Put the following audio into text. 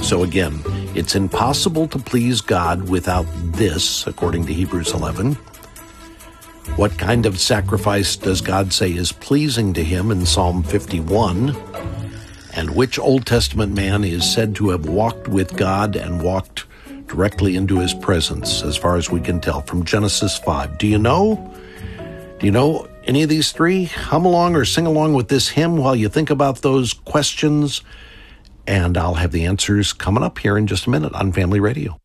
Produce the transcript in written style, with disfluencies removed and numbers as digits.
So again, it's impossible to please God without this, according to Hebrews 11. What kind of sacrifice does God say is pleasing to him in Psalm 51? And which Old Testament man is said to have walked with God and walked directly into his presence, as far as we can tell from Genesis 5? Do you know? Do you know any of these three? Hum along or sing along with this hymn while you think about those questions, and I'll have the answers coming up here in just a minute on Family Radio.